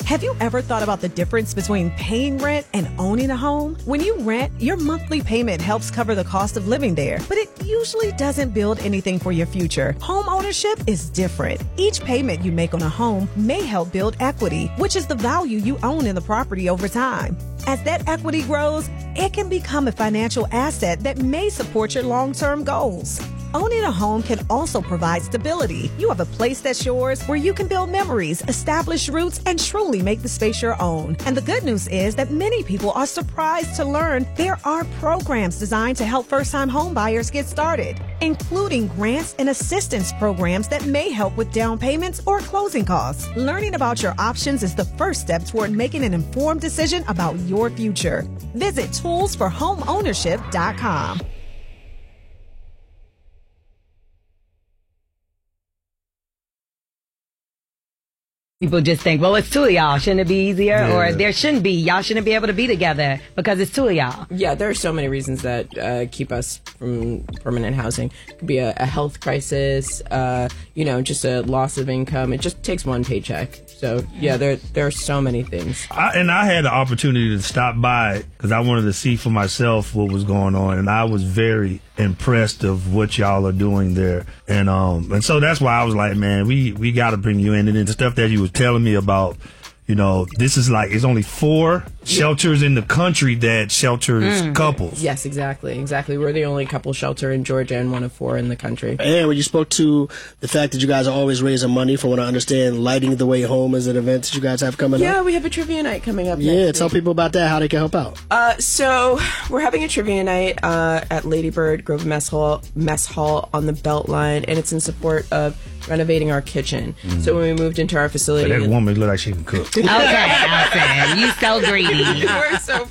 Have you ever thought about the difference between paying rent and owning a home? When you rent, your monthly payment helps cover the cost of living there, but it usually doesn't build anything for your future. Home ownership is different. Each payment you make on a home may help build equity, which is the value you own in the property over time. As that equity grows, it can become a financial asset that may support your long-term goals. Owning a home can also provide stability. You have a place that's yours where you can build memories, establish roots, and truly make the space your own. And the good news is that many people are surprised to learn there are programs designed to help first-time home buyers get started, including grants and assistance programs that may help with down payments or closing costs. Learning about your options is the first step toward making an informed decision about your future. Visit toolsforhomeownership.com. People just think, well, it's two of y'all. Shouldn't it be easier? Yeah. Or there shouldn't be. Y'all shouldn't be able to be together because it's two of y'all. Yeah, there are so many reasons that keep us from permanent housing. It could be a health crisis, just a loss of income. It just takes one paycheck. So, yeah, there are so many things. I had the opportunity to stop by because I wanted to see for myself what was going on, and I was very impressed of what y'all are doing there. And so that's why I was like, man, we got to bring you in. And then the stuff that you was telling me about, this is like, it's only 4 shelters in the country that shelters couples. Yes, exactly. We're the only couple shelter in Georgia and one of 4 in the country. And when you spoke to the fact that you guys are always raising money for what I understand, Lighting the Way Home is an event that you guys have coming up. Yeah, we have a trivia night coming up. Yeah, tell people about that, how they can help out. So we're having a trivia night at Lady Bird Grove Mess Hall on the Beltline, and it's in support of renovating our kitchen. So when we moved into our facility, that woman look like she can cook. Okay, Allison, you so greedy. We're so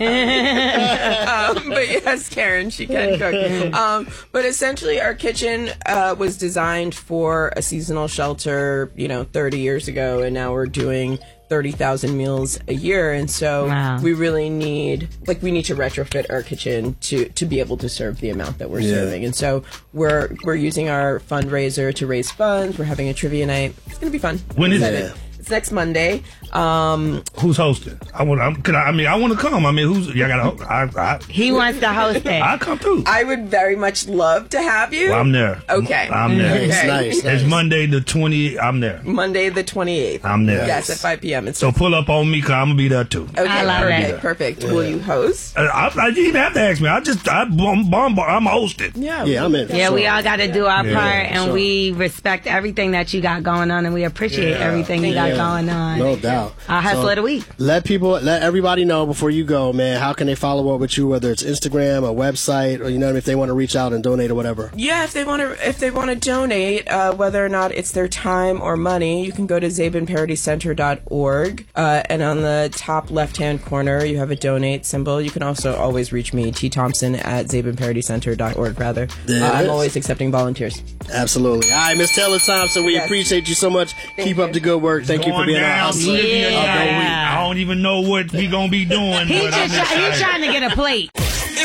funny. But yes, Karen, she can cook. But essentially, our kitchen was designed for a seasonal shelter, 30 years ago, and now we're doing 30,000 meals a year, and so we really need to retrofit our kitchen to be able to serve the amount that we're serving. And so we're using our fundraiser to raise funds. We're having a trivia night. It's gonna be fun. When is it? It's next Monday. Who's hosting? I want to come. Who's? Y'all got He wants to host it. I'll come too. I would very much love to have you. Well, I'm there. Okay. I'm there. Okay. Nice. It's Monday the 20th. I'm there. Monday the 28th. I'm there. Yes, at 5 p.m. So pull up on me, because I'm going to be there too. Okay, I love it. Perfect. Yeah. Will you host? I didn't even have to ask me. I'm hosting. Yeah, I'm in. Yeah, we all got to do our part, and we respect everything that you got going on, and we appreciate everything you got going on. No doubt. Our hustle of the week. Let everybody know before you go, man, how can they follow up with you, whether it's Instagram, a website, or if they want to reach out and donate or whatever. Yeah, if they want to donate, whether or not it's their time or money, you can go to zabinparitycenter.org, and on the top left-hand corner, you have a donate symbol. You can also always reach me, T. Thompson at zabinparitycenter.org, rather. I'm always accepting volunteers. Absolutely. All right, Miss Taylor Thompson, we appreciate you so much. Keep up the good work. Thank you for being on. I don't even know what we gonna be doing. He's trying to get a plate.